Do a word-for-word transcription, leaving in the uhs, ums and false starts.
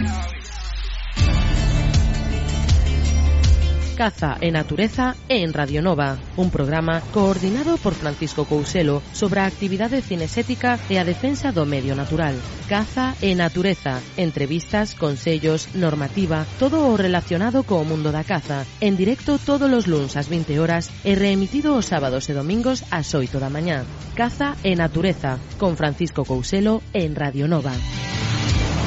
Caza e Natureza en Radio Nova, un programa coordinado por Francisco Couselo sobre a actividade cinesética e a defensa do medio natural. Caza e Natureza, entrevistas, consellos, normativa, todo o relacionado co mundo da caza, en directo todos os luns ás vinte horas e reemitido os sábados e domingos ás oito da mañá. Caza e Natureza, con Francisco Couselo en Radio Nova.